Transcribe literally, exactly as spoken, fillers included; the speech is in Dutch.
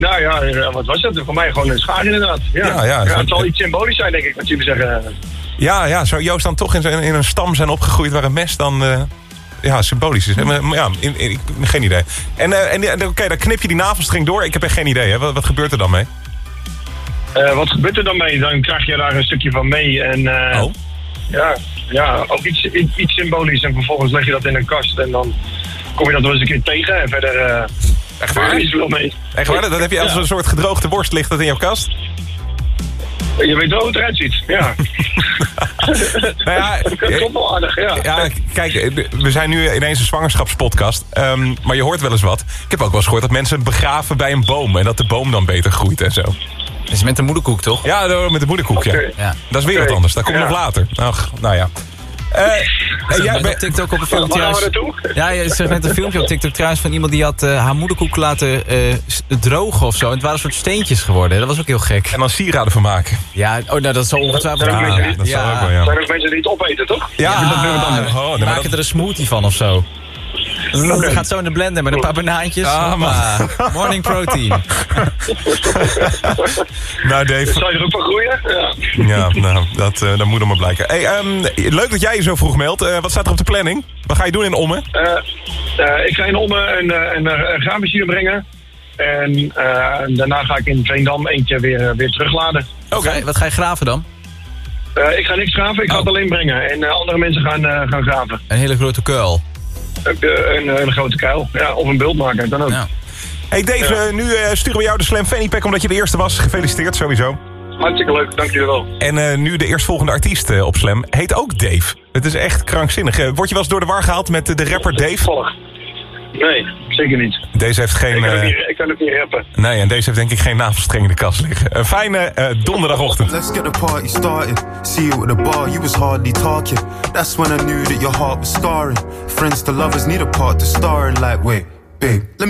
Nou ja, wat was dat? Voor mij gewoon een schaar inderdaad. Ja, Ja, ja, ja, het zal iets symbolisch zijn, denk ik, wat jullie zeggen. Ja, ja, zou Joost dan toch in, zijn, in een stam zijn opgegroeid waar een mes dan uh, ja, symbolisch is? Maar, maar ja, in, in, geen idee. En, uh, en, en oké, okay, dan knip je die navelstreng door. Ik heb echt geen idee, hè. Wat, wat gebeurt er dan mee? Uh, wat gebeurt er dan mee? Dan krijg je daar een stukje van mee. En uh, oh. ja, ja, ook iets, iets symbolisch. En vervolgens leg je dat in een kast en dan kom je dat wel eens een keer tegen. En verder uh, echt waar? Is er wel mee. Echt waar? Dan heb je als ja. een soort gedroogde worst, ligt dat in jouw kast? Je weet wel hoe het eruit ziet, ja. Nou ja, dat is toch wel aardig, ja. Ja, kijk, we zijn nu ineens een zwangerschapspodcast. Um, maar je hoort wel eens wat. Ik heb ook wel eens gehoord dat mensen begraven bij een boom. En dat de boom dan beter groeit en zo. Dat is met de moederkoek, toch? Ja, met de moederkoek, okay. ja. ja. Dat is weer okay. wat anders. Dat komt ja. nog later. Ach, nou ja. Uh, hey, jij bent op TikTok op een filmpje. Waar gaan we naartoe? Ja, je zegt net een filmpje op TikTok trouwens van iemand die had uh, haar moederkoek laten uh, drogen of zo. En het waren een soort steentjes geworden. Dat was ook heel gek. En dan sieraden van maken. Ja, oh, nou, dat zal ongetwijfeld ja, ja, ja, dat ja. zal ook wel, ja. Zijn er ook mensen die het opeten, toch? Ja, ja oh, nee, maken dat... er een smoothie van of zo. Okay. Het gaat zo in de blender met een paar banaantjes. Ah, man. Morning protein. Nou, Dave. Zou je er ook van groeien? Ja, ja nou, dat, uh, dat moet nog maar blijken. Hey, um, leuk dat jij je zo vroeg meldt. Uh, wat staat er op de planning? Wat ga je doen in Ommen? Uh, uh, ik ga in Ommen een, een, een graanmachine brengen. En uh, daarna ga ik in Veendam eentje weer, weer terugladen. Oké, okay. Wat ga je graven dan? Uh, ik ga niks graven, ik ga oh. het alleen brengen. En uh, andere mensen gaan, uh, gaan graven. Een hele grote kuil. Een, een, een grote kuil, ja, of een bultmaker, dan ook. Ja. Hey Dave, ja. uh, nu uh, sturen we jou de Slam Fanny Pack omdat je de eerste was. Gefeliciteerd, sowieso. Hartstikke leuk, dank jullie wel. En uh, nu de eerstvolgende artiest uh, op Slam heet ook Dave. Het is echt krankzinnig. Uh, word je wel eens door de war gehaald met uh, de rapper Dave? Volg. Nee, zeker niet. Deze heeft geen... Ik kan het uh, niet, ik kan het niet rappen. Nee, en deze heeft denk ik geen navelstreng in de kast liggen. Een fijne uh, donderdagochtend. Let's get the party started. See you at the bar, you was hardly talking. That's when I knew that your heart was scarring. Friends to lovers need a part to star in. Like, wait, babe, let me